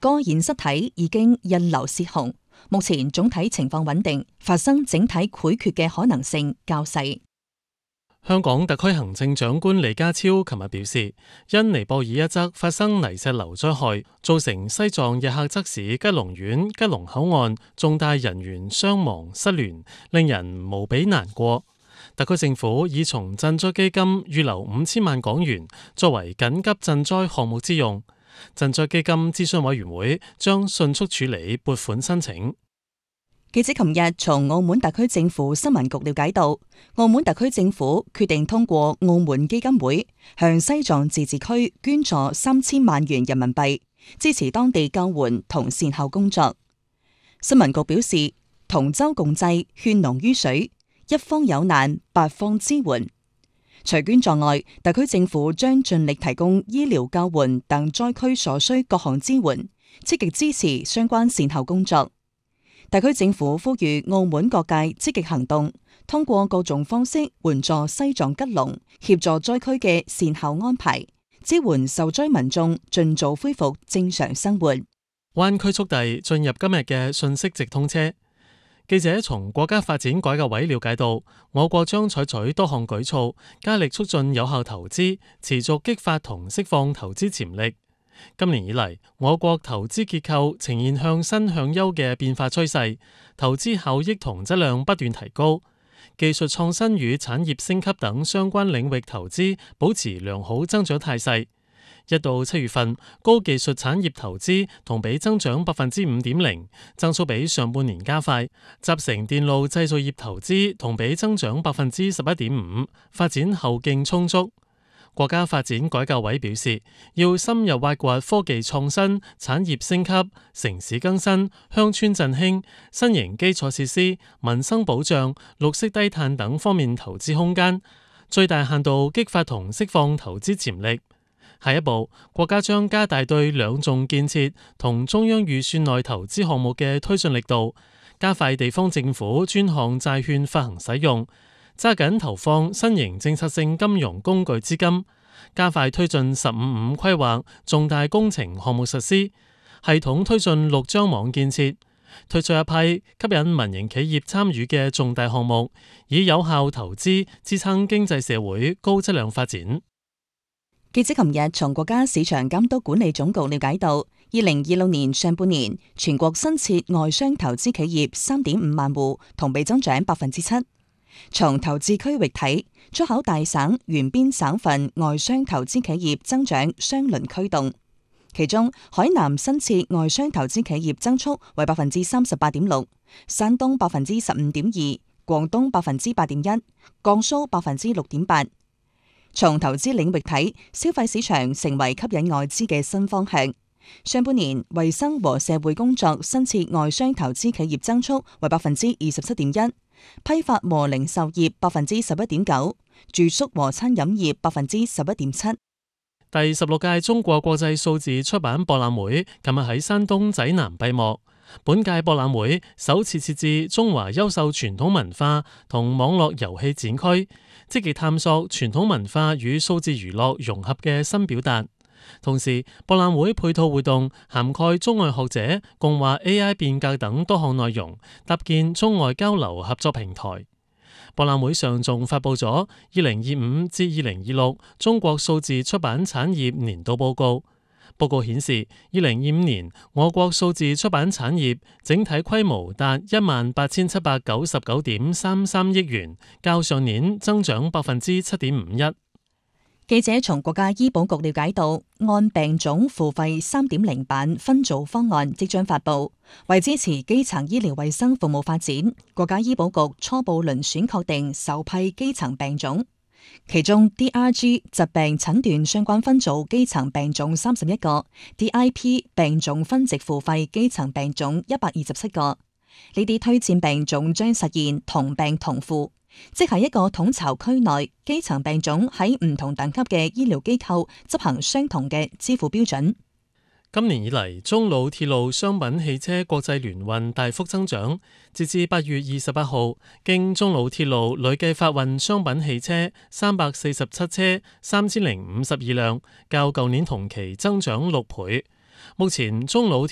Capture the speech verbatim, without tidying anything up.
該染色體已經印流泄洪，目前總體情況穩定，發生整體潰決嘅可能性較細。 香港特區行政長官李家超琴日表示，因尼泊爾一則發生泥石流災害，造成西藏日喀則市吉隆縣吉隆口岸重大人員傷亡失聯，令人無比難過。特區政府已從賑災基金預留五千萬港元作為緊急賑災項目之用，賑災基金諮詢委員會將迅速處理撥款申請。 記者琴日從澳門特區政府新聞局了解到，澳門特區政府決定通過澳門基金會向西藏自治區捐助三千萬元人民幣，支持當地救援同善後工作。新聞局表示，同舟共濟，勸農於水，一方有難，八方支援。除捐助外，特區政府將盡力提供醫療救援等災區所需各項支援，積極支持相關善後工作。特區政府呼籲澳門各界積極行動，通過各種方式援助西藏吉隆，協助災區嘅善後安排，支援受災民眾盡早恢復正常生活。 灣區速遞進入今日嘅信息直通車。記者從國家發展改革委了解到，我國將採取多項舉措，加力促進有效投資，持續激發同釋放投資潛力。今年以嚟，我國投資結構呈現向新向優嘅變化趨勢，投資效益同質量不斷提高，技術創新與產業升級等相關領域投資保持良好增長態勢。一到七月份，高技術產業投資同比增長百分之五點零，增速比上半年加快。集成電路製造業投資同比增長百分之十一點五，發展後勁充足。國家發展改革委表示，要深入挖掘科技創新、產業升級、城市更新、鄉村振興、新型基礎設施、民生保障、綠色低碳等方面投資空間，最大限度激發同釋放投資潛力。下一步，國家將加大對兩重建設同中央預算內投資項目嘅推進力度，加快地方政府專項債券發行使用，揸緊投放新型政策性金融工具資金，加快推進十五五規劃重大工程項目實施，系統推進陸張網建設，推出一批吸引民營企業參與嘅重大項目，以有效投資支撐經濟社會高質量發展。 記者琴日從國家市場監督管理總局了解到，二零二六年上半年全國新設外商投資企業三點五萬戶，同比增長百分之七。從投資區域睇，出口大省沿邊省份外商投資企業增長雙輪驅動，其中海南新設外商投資企業增速為百分之三十八點六，山東百分之十五點二，廣東百分之八點一，江蘇百分之六點八。從投資領域睇，消費市場成為吸引外資嘅新方向。上半年，衛生和社會工作新設外商投資企業增速為百分之二十七點一，批發和零售業百分之十一點九，住宿和餐飲業百分之十一點七。 第十六屆中國國際數字出版博覽會琴日喺山東濟南閉幕。本屆博覽會首次設置中華優秀傳統文化同網絡遊戲展區，積極探索傳統文化與數字娛樂融合嘅新表達。同時，博覽會配套活動涵蓋中外學者共話 A I 變革等多項內容，搭建中外交流合作平台。博覽會上仲發佈咗二零二五至二零二六中國數字出版產業年度報告。報告顯示，二零二五年我國數字出版產業整體規模達一萬八千七百九十九點三三億元，較上年增長百分之七點五一。 記者從國家醫保局了解到，按病種付費三點零版分組方案即將發布，為支持基層醫療衛生服務發展，國家醫保局初步遴選確定首批基層病種。其中 D R G 疾病診斷相關分組基層病種三十一個 ，D I P 病種分值付費基層病種一百二十七個。呢啲推薦病種將實現同病同付，即係一個統籌區內基層病種喺唔同等級嘅醫療機構執行相同嘅支付標準。 今年以嚟，中老鐵路商品汽車國際聯運大幅增長，截至八月二十八號，經中老鐵路累計發運商品汽車三百四十七車，三千零五十二輛，較舊年同期增長六倍。目前中老鐵